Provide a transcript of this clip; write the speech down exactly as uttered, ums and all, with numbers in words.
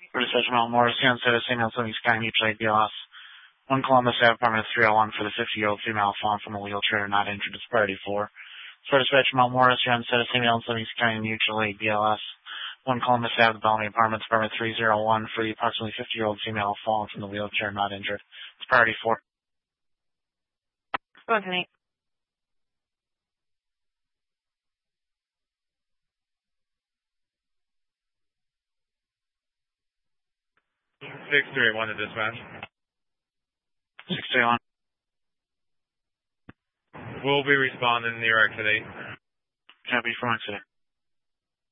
For dispatch Mount Morris, San City, Saint Anthony Sky Mutual A B L S. one Columbus Ave, apartment three oh one for the fifty-year-old female fallen from a wheelchair not injured. It's priority four. For dispatch Mount Morris, San City, Saint Anthony Sky Mutual A B L S. one Columbus Ave, Bellamy Apartments, apartment three oh one for the approximately fifty-year-old female fallen from the wheelchair not injured. It's priority four. Go ahead, Nate. six three one to dispatch. six three one. We'll be responding near exit eight. Copy from exit eight.